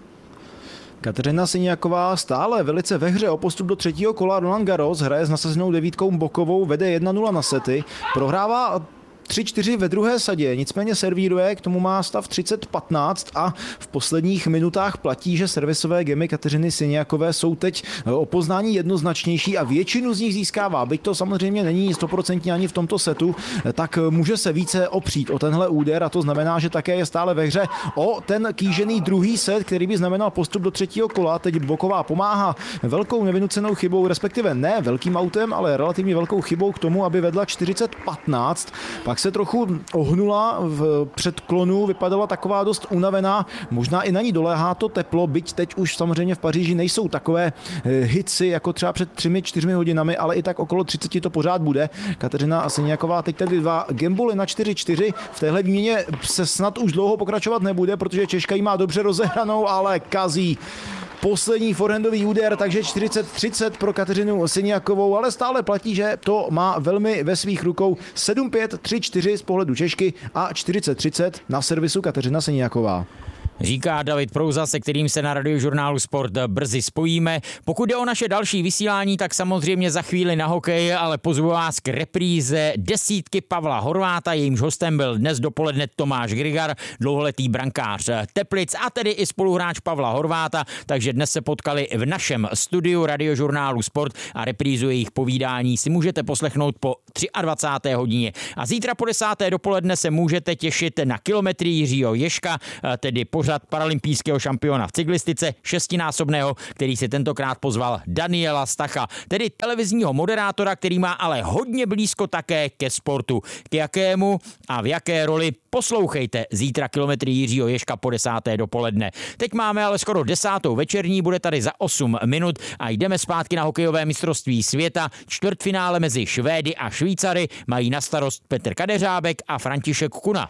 Kateřina Siniaková stále velice ve hře o postup do 3. kola Roland Garros, hraje s nasazenou 9 Mbokovou, vede 1-0 na sety, prohrává 3-4 ve druhé sadě, nicméně servíruje, k tomu má stav 30-15 a v posledních minutách platí, že servisové gemy Kateřiny Siniakové jsou teď o poznání jednoznačnější a většinu z nich získává. Byť to samozřejmě není 100% ani v tomto setu, tak může se více opřít o tenhle úder a to znamená, že také je stále ve hře o ten kýžený druhý set, který by znamenal postup do 3. kola. Teď Mboková pomáhá velkou nevynucenou chybou, respektive ne velkým autem, ale relativně velkou chybou k tomu, aby vedla 40-15. Pak se trochu ohnula v předklonu, vypadala taková dost unavená, možná i na ní doléhá to teplo, byť teď už samozřejmě v Paříži nejsou takové hitsy jako třeba před 3-4 hodinami, ale i tak okolo 30 to pořád bude. Kateřina Siniaková teď tedy 2 gambuly na 4-4, v téhle výměně se snad už dlouho pokračovat nebude, protože Češka ji má dobře rozehranou, ale kazí poslední forehandový úder, takže 40-30 pro Kateřinu Siniakovou, ale stále platí, že to má velmi ve svých rukou. 7-5, 3-4 z pohledu Češky a 40-30 na servisu Kateřina Siniaková.
Říká David Prouza, se kterým se na Radiožurnálu Sport brzy spojíme. Pokud jde o naše další vysílání, tak samozřejmě za chvíli na hokej, ale pozvu vás k repríze desítky Pavla Horváta, jejímž hostem byl dnes dopoledne Tomáš Grigar, dlouholetý brankář Teplic a tedy i spoluhráč Pavla Horváta, takže dnes se potkali v našem studiu Radiožurnálu Sport a reprízu jejich povídání si můžete poslechnout po 23. hodině. A zítra po 10. dopoledne se můžete těšit na kilometry Jiřího Ježka, tedy pořad paralympijského šampiona v cyklistice, 6násobného, který si tentokrát pozval Daniela Stacha, tedy televizního moderátora, který má ale hodně blízko také ke sportu. K jakému a v jaké roli poslouchejte zítra kilometry Jiřího Ježka po 10. dopoledne. Teď máme ale skoro 10. večerní, bude tady za 8 minut a jdeme zpátky na hokejové mistrovství světa. Čtvrtfinále mezi Švédy a Švýcary mají na starost Petr Kadeřábek a František Kuna.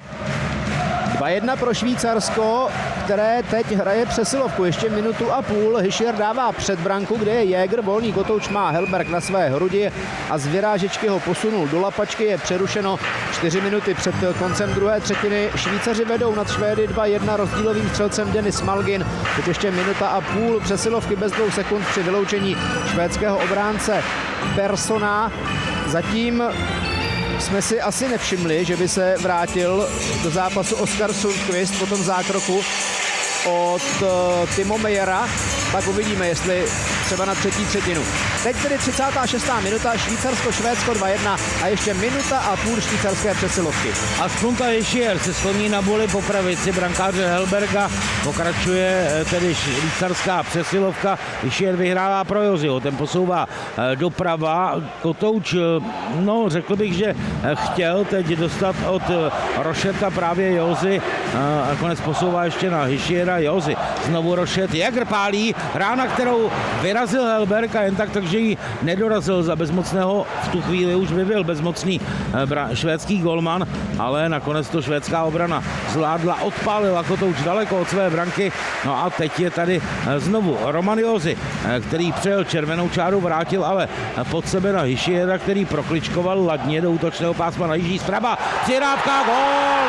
2-1 pro Švýcarsko, které teď hraje přesilovku. Ještě minutu a půl. Hischier dává před branku, kde je Jäger. Volný kotouč má Helberg na své hrudi a z vyrážečky ho posunul do lapačky. Je přerušeno 4 minuty před koncem druhé třetiny. Švýcaři vedou nad Švédy 2-1 rozdílovým střelcem Denis Malgin. Teď ještě minuta a půl přesilovky bez 2 sekund při vyloučení švédského obránce Perssona. Zatím jsme si asi nevšimli, že by se vrátil do zápasu Oskar Sundqvist po tom zákroku od Timo Meyera. Tak uvidíme, jestli třeba na třetí třetinu. Teď tedy 36. minuta, Švýcarsko-Švédsko 2-1 a ještě minuta a půl švýcarské přesilovky.
A Spunta Hischier se skloní na boli po pravici brankáře Helberga. Pokračuje tedy švýcarská přesilovka. Hischier vyhrává pro Joziho, ten posouvá doprava. Kotouč, no řekl bych, že chtěl teď dostat od Rošeta právě Jozy. A konec posouvá ještě na Hischiera. Jozy, znovu Rošet, Jäger pálí, rána, kterou vyrazil Helberg a jen tak, takže ji nedorazil za bezmocného, v tu chvíli už by byl bezmocný švédský golman, ale nakonec to švédská obrana zvládla, odpálila Kotouč daleko od své branky. No a teď je tady znovu Roman Jozy, který přejel červenou čáru, vrátil ale pod sebe na Hischiera, který prokličkoval ladně do útočného pásma, najíždí zprava, přihrávka, gól!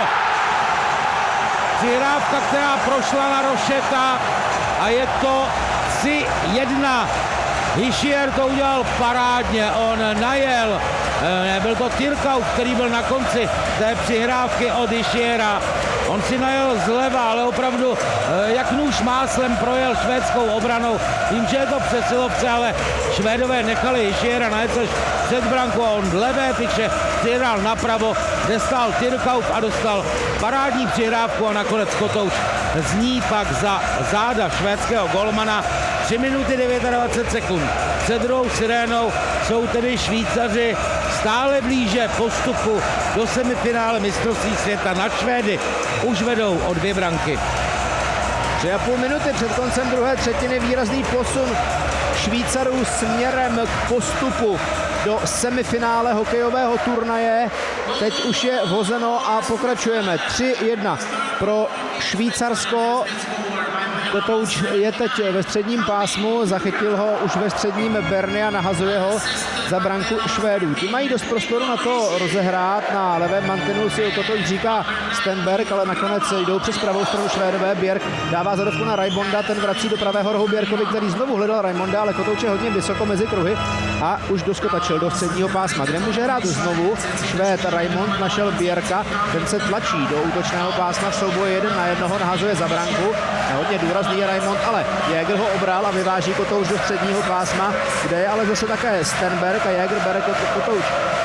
Přihrávka, která prošla na Rošeta a je to 3-1. Hischier to udělal parádně, on najel, byl to Tyrkau, který byl na konci té přihrávky od Hischiera. On si najel zleva, ale opravdu jak nůž máslem projel švédskou obranou. Vím, že je to přesilovce, ale Švédové nechali Hischiera najet až před branku a on levé tyče přihrál napravo, kde stál Tyrkau a dostal parádní přihrávku a nakonec Kotouč z ní pak za záda švédského golmana. 3 minuty 29 sekund. Před druhou sirénou jsou tedy Švýcaři stále blíže postupu do semifinále mistrovství světa. Na Švédy už vedou o 2 branky.
3,5 minuty před koncem druhé třetiny výrazný posun Švýcarů směrem k postupu do semifinále hokejového turnaje. Teď už je vhozeno a pokračujeme. 3-1 pro Švýcarsko. Kotouč je teď ve středním pásmu, zachytil ho už ve středním Berny a nahazuje ho za branku Švédů. Ti mají dost prostoru na to rozehrát, na levém mantinelu si Kotouč říká Stenberg, ale nakonec jdou přes pravou stranu Švédové. Bjerk dává zadovku na Raimonda, ten vrací do pravého rohu Bjerkovi, který znovu hledal Raimonda, ale Kotouč je hodně vysoko mezi kruhy a už doskotačil do středního pásma, kde může hrát znovu Švéd. Raimond našel Bjerka, ten se tlačí do útočného pásma v souboji 1 na 1, nahazuje za branku. Hodně důrazný je Raimond, ale Jäger ho obral a vyváží Kotouč do středního pásma, kde je ale zase také Stenberg a Jäger bere Kotouč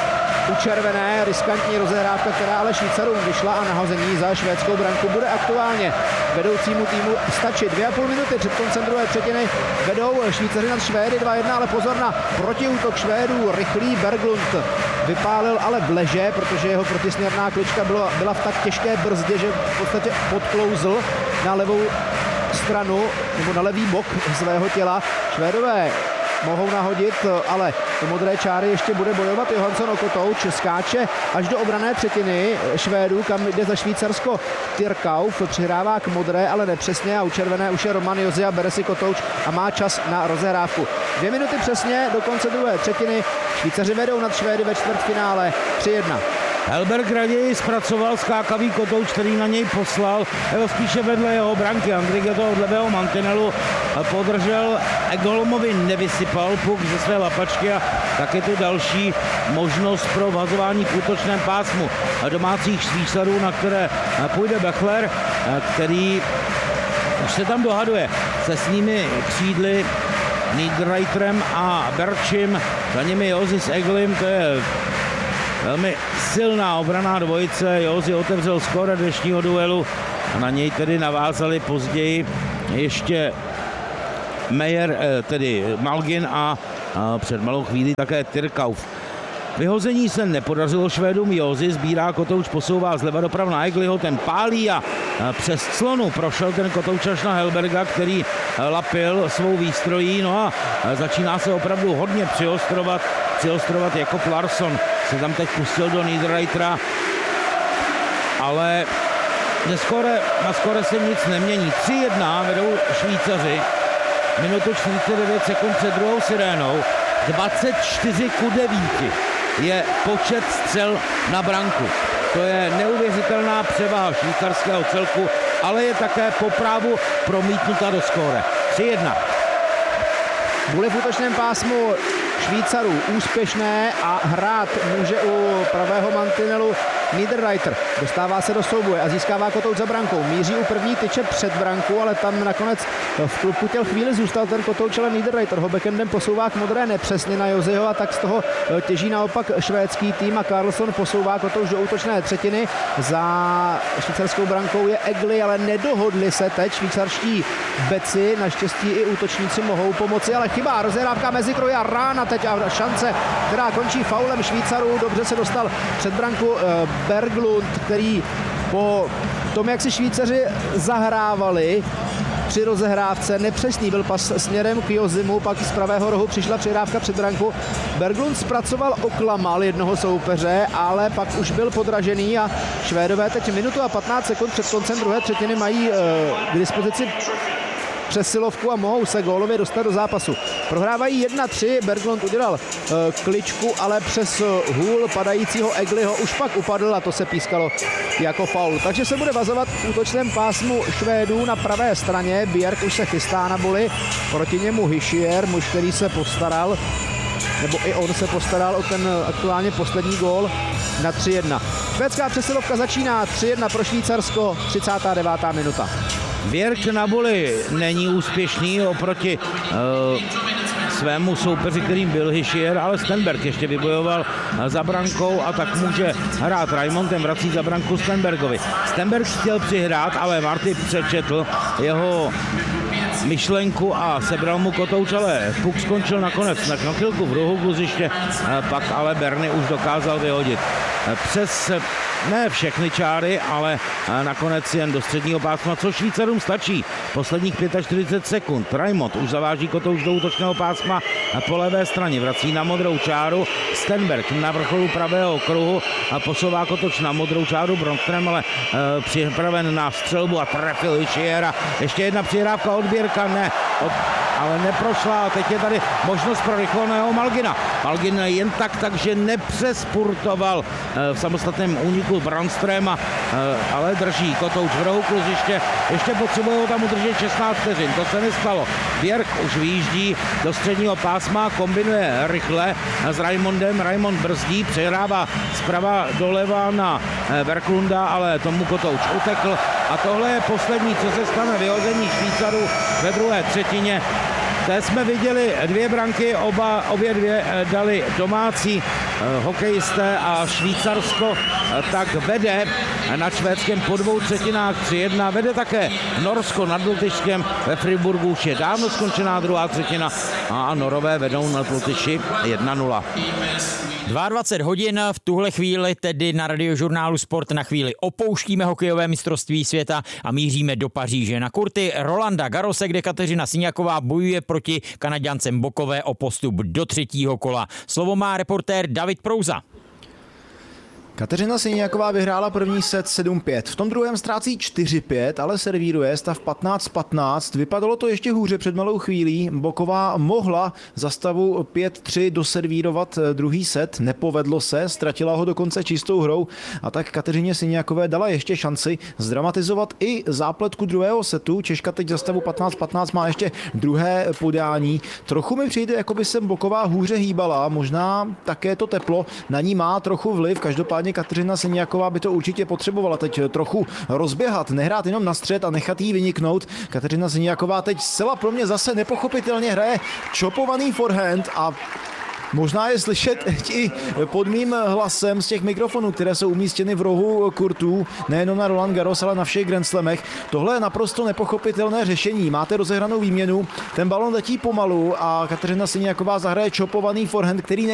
u červené, riskantní rozehrávka, která ale Švýcarům vyšla a nahození za švédskou branku bude aktuálně vedoucímu týmu stačit. 2,5 minuty před koncem druhé třetiny vedou Švýcaři nad Švédy 2-1, ale pozor na protiútok Švédů. Rychlý Berglund vypálil ale v leže, protože jeho protisměrná klička byla v tak těžké brzdě, že v podstatě podklouzl na levou stranu nebo na levý bok svého těla. Švédové mohou nahodit, ale do modré čáry ještě bude bojovat Johansson o Kotouč. Skáče až do obranné třetiny Švédů, kam jde za Švýcarsko Tyrkauf. Přihrává k modré, ale nepřesně a u červené už je Roman Jozy a bere si Kotouč a má čas na rozehrávku. 2 minuty přesně do konce druhé třetiny. Švýcaři vedou nad Švédy ve čtvrtfinále 3-1.
Helberg raději zpracoval skákavý Kotouč, který na něj poslal, jeho spíše vedle jeho branky. Andrige to od levého mantinelu podržel, Egolmovi nevysypal puk ze své lapačky a tak je tu další možnost pro vhazování v útočném pásmu domácích Švýcarů, na které půjde Bechler, který už se tam dohaduje se svými křídly Niederreiterem a Berčim, za nimi Jozy s Eglim, to je velmi silná obranná dvojice. Jozy otevřel skóre dnešního duelu a na něj tedy navázali později ještě Meyer, tedy Malgin a před malou chvílí také Tyrkauf. Vyhození se nepodařilo Švédům, Jozy sbírá Kotouč, posouvá zleva doprava na Egliho, ten pálí a přes clonu prošel ten Kotouč až na Helberga, který lapil svou výstrojí, no a začíná se opravdu hodně přiostrovat Jakob Larsson se tam teď pustil do Niederreitera, ale na skóre se nic nemění. 3-1 vedou Švýcaři, minutu 49 sekund před druhou sirénou, 24-9 je počet střel na branku. To je neuvěřitelná převaha švýcarského celku, ale je také po právu promítnuta do skóre. 3-1.
Bude v útočném pásmu Švýcarů úspěšné a hrát může u pravého mantinelu Niederreiter dostává se do souboje a získává kotouč za brankou. Míří u první tyče před branku, ale tam nakonec v klubku těl chvíli zůstal ten kotouč, ale Niederreiter ho backendem posouvá k modré nepřesně na Joziho a tak z toho těží naopak švédský tým a Karlsson posouvá kotouč do útočné třetiny. Za švýcarskou brankou je Egli, ale nedohodli se teď švýcarští beci. Naštěstí i útočníci mohou pomoci, ale chyba, rozehrávka mezi kroji a rána teď a šance, která končí faulem Švýcarů. Dobře se dostal před branku Berglund, který po tom, jak si Švýcaři zahrávali při rozehrávce, nepřesný byl pas směrem k Jozimu, pak z pravého rohu přišla přihrávka před branku. Berglund zpracoval, oklamal jednoho soupeře, ale pak už byl podražený a Švédové teď minutu a 15 sekund před koncem druhé třetiny mají k dispozici přesilovku a mohou se gólově dostat do zápasu. Prohrávají 1-3, Berglund udělal kličku, ale přes hůl padajícího Egliho už pak upadl a to se pískalo jako faul. Takže se bude vazovat v útočném pásmu Švédů na pravé straně. Bjerk už se chystá na boli, proti němu Hischier, muž, který se postaral, nebo i on se postaral o ten aktuálně poslední gól na 3-1. Švédská přesilovka začíná 3-1 pro Švýcarsko, 39. minuta.
Bjerk na boli není úspěšný oproti svému soupeři, kterým byl Hischier, ale Stenberg ještě vybojoval za brankou a tak může hrát Raimondem, vrací za branku Stenbergovi. Stenberg chtěl přihrát, ale Marty přečetl jeho myšlenku a sebral mu kotouč, ale puk skončil nakonec na chvilku v rohu kluziště, pak ale Berny už dokázal vyhodit přes ne všechny čáry, ale nakonec jen do středního pásma, co Švýcarům stačí. Posledních 45 sekund. Raimond už zaváží kotouč do útočného pásma po levé straně. Vrací na modrou čáru. Stenberg na vrcholu pravého kruhu a posouvá kotouč na modrou čáru. Bronström ale připraven na střelbu a trefil Hischiera. Ještě jedna přihrávka od Bjerka, ale neprošla. Teď je tady možnost pro rychlého Malgina. Malgin jen takže nepřespurtoval v samostatném úniku Bronströma, ale drží kotouč v rohu kluziště. Ještě potřebují tam udržet 16 vteřin. To se nestalo. Bjerk už vyjíždí do středního pásma, kombinuje rychle s Raimondem. Raimond brzdí, přehrává zprava doleva na Berglunda, ale tomu kotouč utekl. A tohle je poslední, co se stane, vyhození Švýcarů ve druhé třetině. Té jsme viděli dvě branky, obě dvě dali domácí hokejisté a Švýcarsko tak vede na švédském po dvou třetinách 3-1. Vede také Norsko nad Lotyšskem, ve Friburgu už je dávno skončená druhá třetina a Norové vedou nad Lotyši 1-0.
22 hodin v tuhle chvíli tedy na Radiožurnálu Sport na chvíli opouštíme hokejové mistrovství světa a míříme do Paříže na kurty Rolanda Garrose, kde Kateřina Siniaková bojuje proti Kanaďance Mbokové o postup do třetího kola. Slovo má reportér David Prouza.
Kateřina Siniaková vyhrála první set 7-5. V tom druhém ztrácí 4-5, ale servíruje stav 15-15. Vypadalo to ještě hůře před malou chvílí. Boková mohla za stavu 5-3 doservírovat druhý set. Nepovedlo se, ztratila ho dokonce čistou hrou a tak Kateřině Siniakové dala ještě šanci zdramatizovat i zápletku druhého setu. Češka teď za stavu 15-15 má ještě druhé podání. Trochu mi přijde, jako by se Boková hůře hýbala. Možná také to teplo na ní má trochu vliv. Každopádně Kateřina Siniaková by to určitě potřebovala teď trochu rozběhat, nehrát jenom na střed a nechat jí vyniknout. Kateřina Siniaková teď zcela pro mě zase nepochopitelně hraje čopovaný forehand a možná je slyšet i pod mým hlasem z těch mikrofonů, které jsou umístěny v rohu kurtů, nejenom na Roland Garros, ale na všech Grand Slamech. Tohle je naprosto nepochopitelné řešení. Máte rozehranou výměnu, ten balon letí pomalu a Kateřina Siniaková zahraje čopovaný forehand, který